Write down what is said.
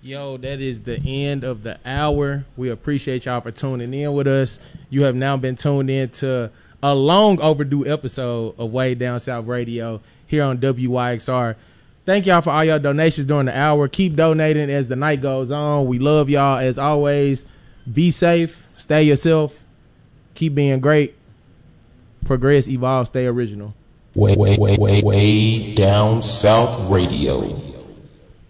Yo, that is the end of the hour. We appreciate y'all for tuning in with us. You have now been tuned in to a long overdue episode of Way Down South Radio here on WYXR. Thank y'all for all your donations during the hour. Keep donating as the night goes on. We love y'all as always. Be safe. Stay yourself. Keep being great. Progress, evolve, stay original. Way Down South Radio.